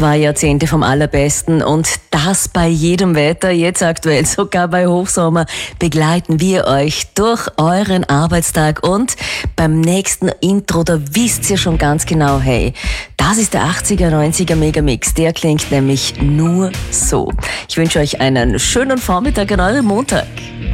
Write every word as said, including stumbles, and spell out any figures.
Zwei Jahrzehnte vom Allerbesten und das bei jedem Wetter. Jetzt aktuell sogar bei Hochsommer begleiten wir euch durch euren Arbeitstag und beim nächsten Intro, da wisst ihr schon ganz genau, hey, das ist der achtziger, neunziger Megamix. Der klingt nämlich nur so. Ich wünsche euch einen schönen Vormittag an eurem Montag.